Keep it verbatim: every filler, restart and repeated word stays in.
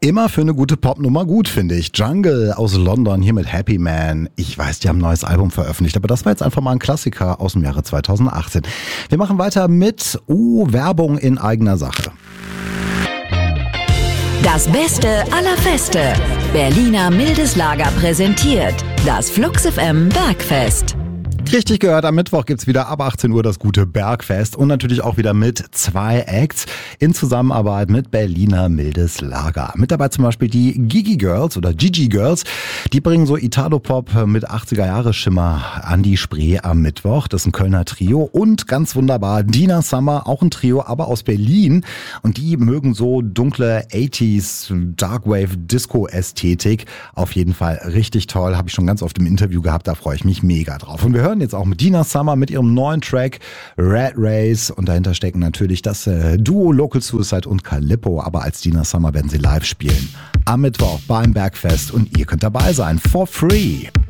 Immer für eine gute Popnummer gut, finde ich. Jungle aus London hier mit Happy Man. Ich weiß, die haben ein neues Album veröffentlicht, aber das war jetzt einfach mal ein Klassiker aus dem Jahre zweitausendachtzehn. Wir machen weiter mit uh, Werbung in eigener Sache. Das Beste aller Feste. Berliner Mildes Lager präsentiert das Flux F M Bergfest. Richtig gehört, am Mittwoch gibt's wieder ab achtzehn Uhr das gute Bergfest und natürlich auch wieder mit zwei Acts in Zusammenarbeit mit Berliner Mildes Lager. Mit dabei zum Beispiel die Gigi Girls oder Gigi Girls. Die bringen so Italo-Pop mit achtziger-Jahre-Schimmer an die Spree am Mittwoch. Das ist ein Kölner Trio und ganz wunderbar Dina Summer, auch ein Trio, aber aus Berlin. Und die mögen so dunkle achtziger Darkwave Disco-Ästhetik. Auf jeden Fall richtig toll, habe ich schon ganz oft im Interview gehabt, da freue ich mich mega drauf. Und wir hören jetzt auch mit Dina Summer mit ihrem neuen Track Red Race und dahinter stecken natürlich das äh, Duo Local Suicide und Calippo, aber als Dina Summer werden sie live spielen am Mittwoch beim Bergfest und ihr könnt dabei sein for free.